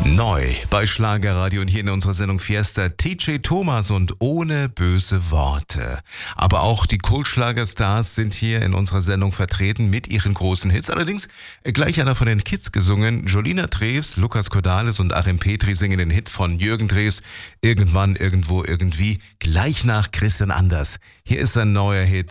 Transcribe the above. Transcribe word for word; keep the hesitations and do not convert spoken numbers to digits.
Neu bei Schlagerradio und hier in unserer Sendung Fiesta T J Thomas und Ohne böse Worte. Aber auch die Kultschlagerstars sind hier in unserer Sendung vertreten mit ihren großen Hits. Allerdings gleich einer von den Kids gesungen. Jolina Drews, Lukas Cordalis und Achim Petri singen den Hit von Jürgen Drews. Irgendwann, irgendwo, irgendwie. Gleich nach Christian Anders. Hier ist ein neuer Hit.